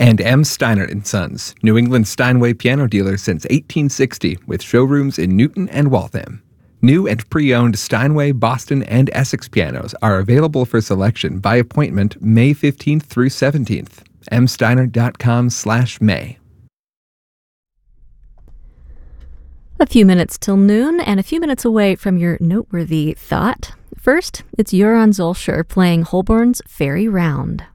And M. Steiner & Sons, New England Steinway piano dealer since 1860, with showrooms in Newton and Waltham. New and pre-owned Steinway, Boston, and Essex pianos are available for selection by appointment May 15th through 17th. msteiner.com/May. A few minutes till noon and a few minutes away from your noteworthy thought. First, it's Göran Zulscher playing Holborn's Fairy Round.